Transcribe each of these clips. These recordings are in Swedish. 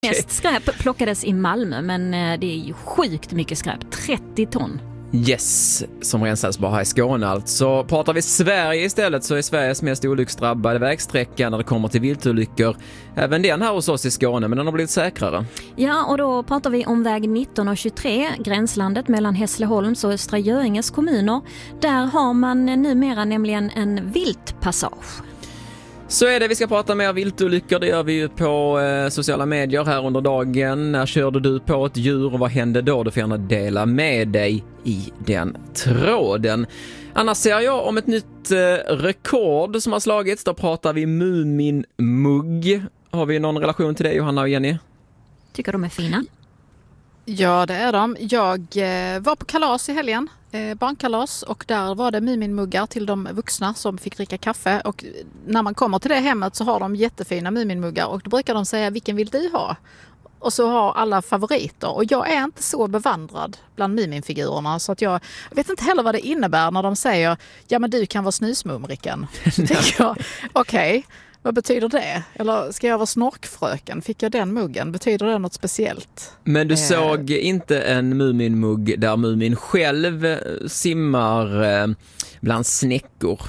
Mest skräp plockades i Malmö, men det är ju sjukt mycket skräp. 30 ton. Yes, som rensas bara här i Skåne. Alltså, pratar vi Sverige istället så är Sveriges mest olycksdrabbade vägsträcka när det kommer till viltolyckor. Även den här hos oss i Skåne, men den har blivit säkrare. Ja, och då pratar vi om väg 19 och 23, gränslandet mellan Hässleholms och Östra Göinges kommuner. Där har man numera nämligen en viltpassage. Så är det, vi ska prata mer viltolyckor. Det gör vi ju på sociala medier här under dagen. När körde du på ett djur och vad hände då? Du får gärna dela med dig i den tråden. Annars ser jag om ett nytt rekord som har slagits. Då pratar vi Muminmugg. Har vi någon relation till det, Johanna och Jenny? Tycker de är fina? Ja, det är de. Jag var på kalas i helgen, barnkalas, och där var det Muminmuggar till de vuxna som fick dricka kaffe. Och när man kommer till det hemmet så har de jättefina Muminmuggar och då brukar de säga, vilken vill du ha? Och så har alla favoriter. Och jag är inte så bevandrad bland Muminfigurerna så att jag vet inte heller vad det innebär när de säger, ja men du kan vara snusmumriken. Så tänker jag, okej. Vad betyder det? Eller ska jag vara snorkfröken? Fick jag den muggen? Betyder det något speciellt? Men du såg inte en Muminmugg där Mumin själv simmar bland snäckor?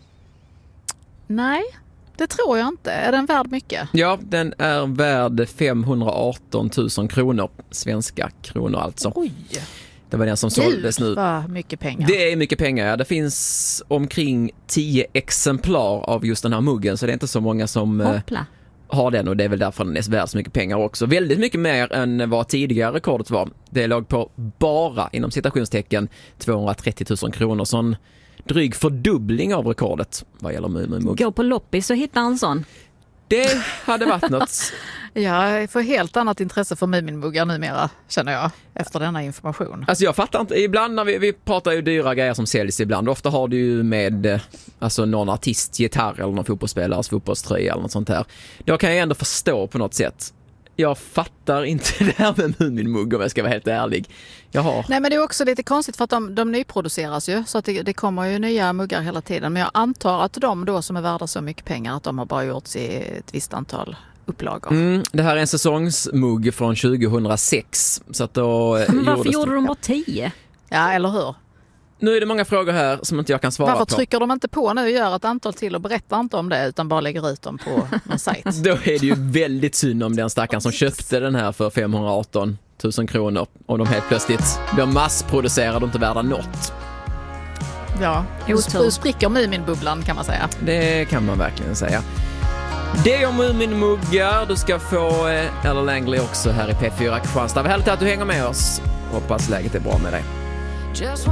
Nej, det tror jag inte. Är den värd mycket? Ja, den är värd 518 000 kronor. Svenska kronor alltså. Oj! Det var den som såldes nu. Vad mycket pengar. Det är mycket pengar, ja. Det finns omkring 10 exemplar av just den här muggen. Så det är inte så många som har den. Och det är väl därför den är värd så mycket pengar också. Väldigt mycket mer än vad tidigare rekordet var. Det låg på bara, inom citationstecken, 230 000 kronor. Så en dryg fördubbling av rekordet vad gäller Muminmugg. Gå på loppis och hitta en sån. Det hade varit något. Ja, jag får helt annat intresse för Muminmuggar numera, känner jag, efter denna information. Alltså jag fattar inte, ibland när vi pratar ju dyra grejer som säljs ibland. Ofta har du ju med alltså någon artist, gitarr eller någon fotbollsspelares fotbollströja eller något sånt här. Då kan jag ändå förstå på något sätt. Jag fattar inte det här med Muminmugg om jag ska vara helt ärlig. Nej, men det är också lite konstigt för att de nyproduceras ju. Så att det kommer ju nya muggar hela tiden. Men jag antar att de då som är värda så mycket pengar att de har bara gjorts i ett visst antal upplagor. Det här är en säsongsmugg från 2006. Så att då varför gjorde de bara 10? Ja, eller hur? Nu är det många frågor här som inte jag kan svara på. Varför trycker de inte på nu och gör ett antal till och berättar inte om det utan bara lägger ut dem på en sajt? Då är det ju väldigt synd om den stackaren som köpte den här för 518 000 kronor och de helt plötsligt blir massproducerade och inte värda något. Ja, hur spricker Muminbubblan kan man säga. Det kan man verkligen säga. Det är om Muminmuggar. Du ska få Ella Langley också här i P4 Kristianstad. Vad härligt att du hänger med oss. Hoppas läget är bra med dig.